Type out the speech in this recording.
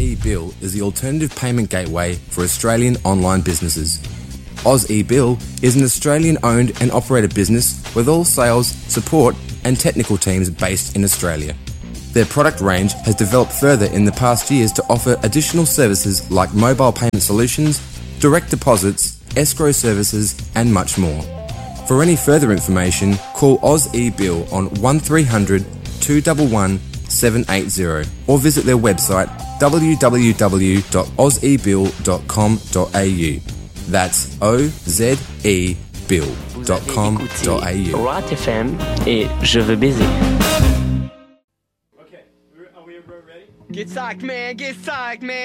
eBill is the alternative payment gateway for Australian online businesses. Oz eBill is an Australian-owned and operated business with all sales, support and technical teams based in Australia. Their product range has developed further in the past years to offer additional services like mobile payment solutions, direct deposits, escrow services and much more. For any further information, call Oz eBill on 1300 211 780 or visit their website www.ozebill.com.au. That's ozebill.com.au. Rot FM et Je veux baiser. Okay, are we ready? Get psyched, man. Get psyched, man.